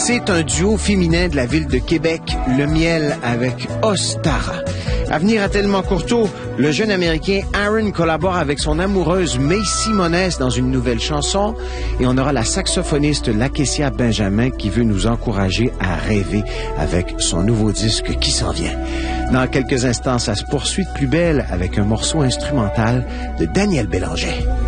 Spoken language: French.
C'est un duo féminin de la ville de Québec, Le Miel avec Ostara. À venir à Tellement Courteau, le jeune Américain Aaron collabore avec son amoureuse May Simones dans une nouvelle chanson et on aura la saxophoniste Lakecia Benjamin qui veut nous encourager à rêver avec son nouveau disque qui s'en vient. Dans quelques instants, ça se poursuit de plus belle avec un morceau instrumental de Daniel Bélanger.